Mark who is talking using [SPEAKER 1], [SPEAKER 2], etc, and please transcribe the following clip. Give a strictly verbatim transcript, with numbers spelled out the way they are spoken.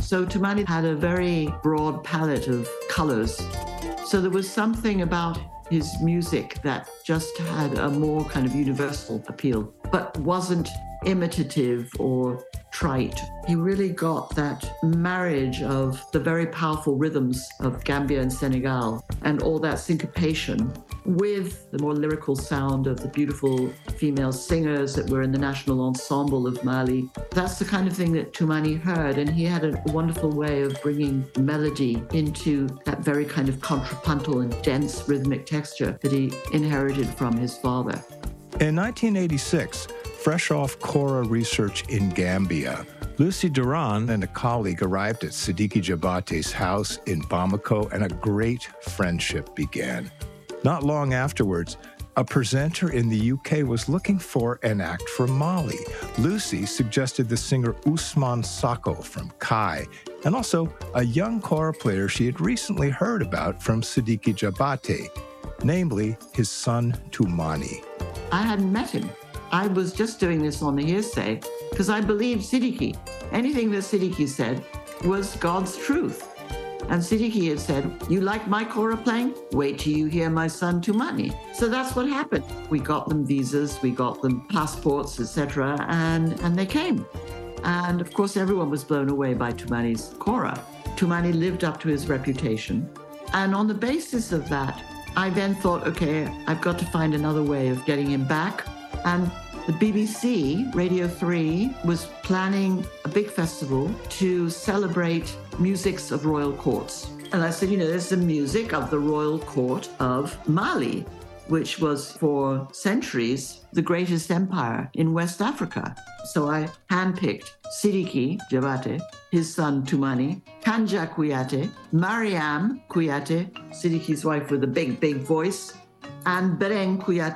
[SPEAKER 1] So Toumani had a very broad palette of colors. So there was something about his music that just had a more kind of universal appeal, but wasn't imitative or trite. He really got that marriage of the very powerful rhythms of Gambia and Senegal and all that syncopation with the more lyrical sound of the beautiful female singers that were in the national ensemble of Mali. That's the kind of thing that Toumani heard, and he had a wonderful way of bringing melody into that very kind of contrapuntal and dense rhythmic texture that he inherited from his father.
[SPEAKER 2] In nineteen eighty-six, fresh off Kora research in Gambia, Lucy Duran and a colleague arrived at Sidiki Diabaté's house in Bamako, and a great friendship began. Not long afterwards, a presenter in the U K was looking for an act from Mali. Lucy suggested the singer Ousmane Sako from Kai, and also a young kora player she had recently heard about from Sidiki Diabaté, namely his son Toumani.
[SPEAKER 1] I hadn't met him. I was just doing this on the hearsay because I believed Sidiki. Anything that Sidiki said was God's truth. And Sidiki had said, you like my kora playing? Wait till you hear my son Toumani. So that's what happened. We got them visas, we got them passports, et cetera, and, and they came. And of course, everyone was blown away by Toumani's kora. Toumani lived up to his reputation. And on the basis of that, I then thought, okay, I've got to find another way of getting him back. And the B B C, Radio three, was planning a big festival to celebrate musics of royal courts. And I said, you know, there's the music of the royal court of Mali, which was for centuries the greatest empire in West Africa. So I handpicked Sidiki Diabaté, his son Toumani, Kanja Kouyaté, Mariam Kouyaté, Sidiki's wife with a big, big voice, and Bereng Kouyaté.